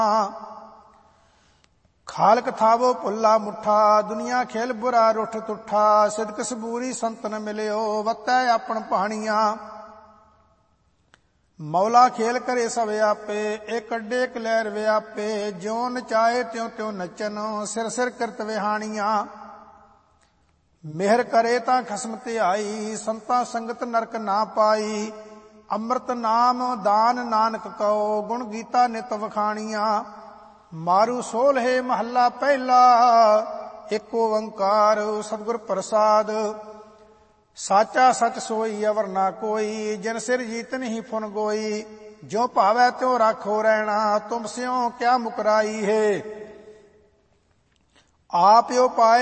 ਖਾਲਕ ਥਾਵੋ ਭੁੱਲਾ ਮੁੱਠਾ, ਦੁਨੀਆ ਖੇਲ ਬੁਰਾ ਰੁੱਠ ਤੁੱਠਾ। ਸਿਦਕ ਸਬੂਰੀ ਸੰਤਨ ਮਿਲਿਓ, ਵੱਤੈ ਆਪਣ ਪਾਣੀਆਂ। ਮੌਲਾ ਖੇਲ ਕਰੇ ਸਭ ਆਪੇ, ਇਹ ਕੱਢੇ ਇੱਕ ਲਹਿਰ ਵਿਆਪੇ। ਜਿਉ ਨਚਾਏ ਤਿਉ ਤਿਉ ਨੱਚਨ, ਸਿਰ ਸਿਰ ਕਿਰਤ ਵਿਹਾਣੀਆਂ। ਮਿਹਰ ਕਰੇ ਤਾਂ ਖਸਮ ਧਿਆਈ, ਸੰਤਾਂ ਸੰਗਤ ਨਰਕ ਨਾ ਪਾਈ। ਅੰਮ੍ਰਿਤ ਨਾਮ ਦਾਨ ਨਾਨਕ ਕਉ, ਗੁਣ ਗੀਤਾ ਨਿਤ ਵਖਾਣੀਆਂ। ਮਾਰੂ ਸੋਲ੍ਹੇ ਮਹੱਲਾ ਪਹਿਲਾ, ਏਕ ਓੰਕਾਰ ਸਤਿਗੁਰ ਪ੍ਰਸਾਦ। ਸਾਚਾ ਸਚ ਸੋਈ ਅਵਰ ਨਾ ਕੋਈ, ਜਿਨ ਸਿਰ ਜੀਤ ਨਹੀਂ ਫੁਨ ਗੋਈ। ਜੋ ਭਾਵੈ ਤਿਉ ਰਾਖੋ ਰਹਿਣਾ, ਤੁਮ ਸਿਉ ਕਿਆ ਮੁਕਰਾਈ ਹੈ। ਆਪਿਓ ਪਾਏ